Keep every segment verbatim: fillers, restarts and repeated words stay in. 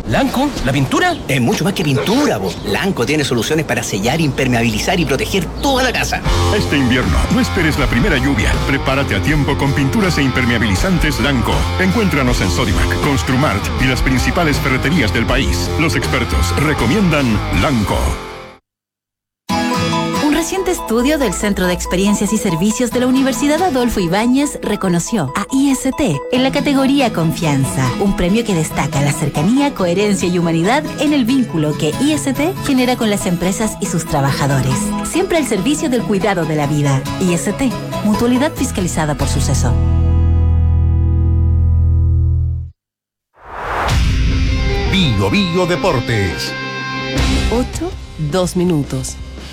¿Lanco? ¿La pintura? Es mucho más que pintura, vos. Lanco tiene soluciones para sellar, impermeabilizar y proteger toda la casa. Este invierno, no esperes la primera lluvia. Prepárate a tiempo con pinturas e impermeabilizantes Lanco. Encuéntranos en Sodimac, Construmart y las principales ferreterías del país. Los expertos recomiendan Lanco. Un reciente estudio del Centro de Experiencias y Servicios de la Universidad Adolfo Ibáñez reconoció a I S T en la categoría Confianza, un premio que destaca la cercanía, coherencia y humanidad en el vínculo que I S T genera con las empresas y sus trabajadores. Siempre al servicio del cuidado de la vida. I S T, mutualidad fiscalizada por Suceso. Bio Bio Deportes. ocho, dos minutos.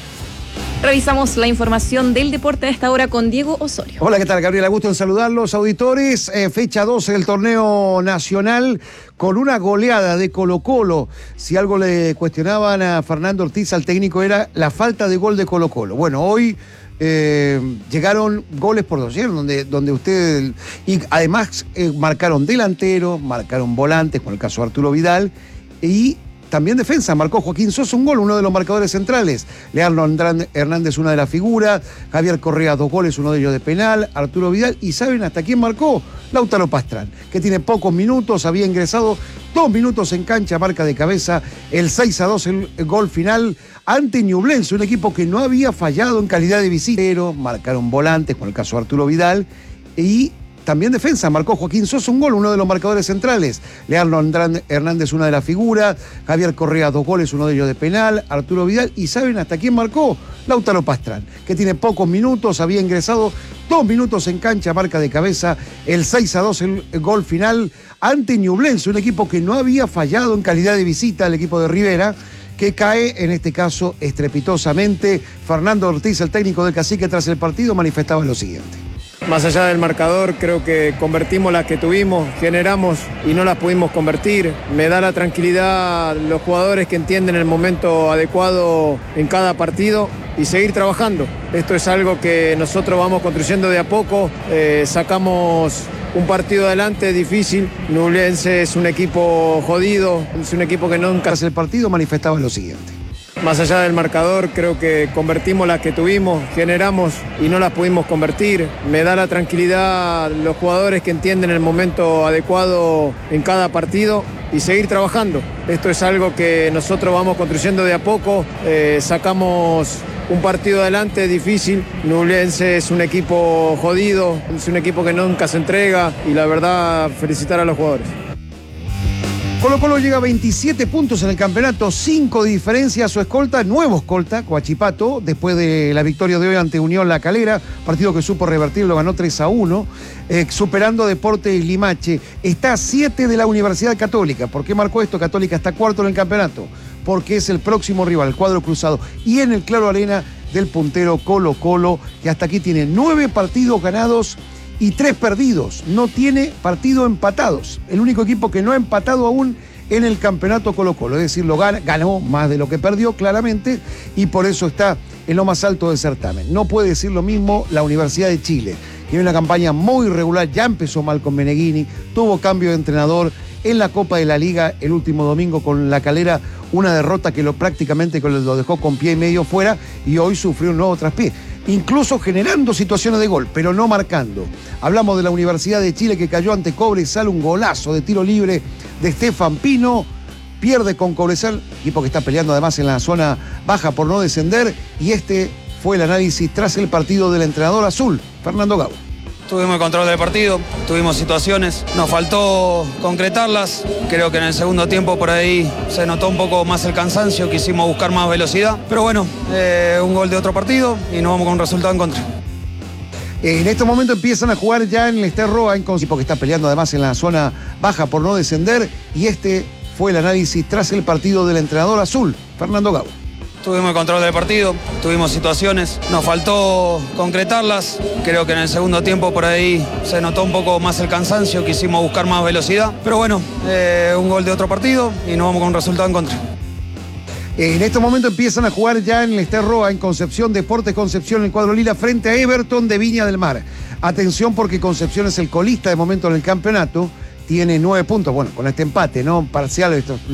Revisamos la información del deporte a esta hora con Diego Osorio. Hola, ¿qué tal, Gabriela? Gusto en saludarlos, auditores. Eh, fecha doce del torneo nacional con una goleada de Colo-Colo. Si algo le cuestionaban a Fernando Ortiz, al técnico, era la falta de gol de Colo-Colo. Bueno, hoy eh, llegaron goles por dossier, donde, donde ustedes... Y además eh, marcaron delantero, marcaron volantes, con el caso de Arturo Vidal, y... también defensa, marcó Joaquín Sosa un gol, uno de los marcadores centrales. Leandro Hernández, una de las figuras. Javier Correa, dos goles, uno de ellos de penal. Arturo Vidal. ¿Y saben hasta quién marcó? Lautaro Pastrán, que tiene pocos minutos, había ingresado dos minutos en cancha, marca de cabeza, el seis a dos, el, el gol final ante Ñublense, un equipo que no había fallado en calidad de visitero. Marcaron volantes, con el caso de Arturo Vidal. Y... también defensa, marcó Joaquín Sosa un gol, uno de los marcadores centrales. Leandro Hernández, una de las figuras. Javier Correa, dos goles, uno de ellos de penal. Arturo Vidal. ¿Y saben hasta quién marcó? Lautaro Pastrán, que tiene pocos minutos, había ingresado dos minutos en cancha, marca de cabeza, el seis a dos, el, el gol final ante Ñublense, un equipo que no había fallado en calidad de visita, el equipo de Rivera, que cae, en este caso, estrepitosamente. Fernando Ortiz, el técnico del Cacique, tras el partido, manifestaba lo siguiente. Más allá del marcador, creo que convertimos las que tuvimos, generamos y no las pudimos convertir. Me da la tranquilidad los jugadores que entienden el momento adecuado en cada partido y seguir trabajando. Esto es algo que nosotros vamos construyendo de a poco. Eh, sacamos un partido adelante difícil. Ñublense es un equipo jodido, es un equipo que nunca... Tras el partido manifestaba lo siguiente. Más allá del marcador, creo que convertimos las que tuvimos, generamos y no las pudimos convertir. Me da la tranquilidad los jugadores que entienden el momento adecuado en cada partido y seguir trabajando. Esto es algo que nosotros vamos construyendo de a poco. Eh, sacamos un partido adelante difícil. Ñublense es un equipo jodido, es un equipo que nunca se entrega y la verdad, felicitar a los jugadores. Colo-Colo llega a veintisiete puntos en el campeonato, cinco de diferencia a su escolta, nuevo escolta, Coachipato, después de la victoria de hoy ante Unión La Calera, partido que supo revertir, lo ganó tres a uno, eh, superando a Deportes Limache. Está a siete de la Universidad Católica. ¿Por qué marcó esto? Católica está cuarto en el campeonato, porque es el próximo rival, el cuadro cruzado, y en el Claro Arena del puntero Colo-Colo, que hasta aquí tiene nueve partidos ganados y tres perdidos, no tiene partido empatados. El único equipo que no ha empatado aún en el campeonato Colo-Colo, es decir, lo gana, ganó más de lo que perdió claramente y por eso está en lo más alto del certamen. No puede decir lo mismo la Universidad de Chile, que tiene una campaña muy irregular, ya empezó mal con Meneghini, tuvo cambio de entrenador en la Copa de la Liga el último domingo con La Calera, una derrota que lo prácticamente lo dejó con pie y medio fuera y hoy sufrió un nuevo traspié, incluso generando situaciones de gol, pero no marcando. Hablamos de la Universidad de Chile que cayó ante Cobresal, un golazo de tiro libre de Estefan Pino, pierde con Cobresal, equipo que está peleando además en la zona baja por no descender, y este fue el análisis tras el partido del entrenador azul, Fernando Gago. Tuvimos el control del partido, tuvimos situaciones, nos faltó concretarlas. Creo que en el segundo tiempo por ahí se notó un poco más el cansancio, quisimos buscar más velocidad. Pero bueno, eh, un gol de otro partido y nos vamos con un resultado en contra. En este momento empiezan a jugar ya en el Esterroa, en equipo que está peleando además en la zona baja por no descender, y este fue el análisis tras el partido del entrenador azul, Fernando Gago. Tuvimos el control del partido, tuvimos situaciones, nos faltó concretarlas. Creo que en el segundo tiempo por ahí se notó un poco más el cansancio, quisimos buscar más velocidad. Pero bueno, eh, un gol de otro partido y nos vamos con un resultado en contra. En este momento empiezan a jugar ya en el Esterroa, en Concepción, Deportes Concepción, en el cuadro lila, frente a Everton de Viña del Mar. Atención porque Concepción es el colista de momento en el campeonato, tiene nueve puntos, bueno, con este empate, ¿no? Parcial, esto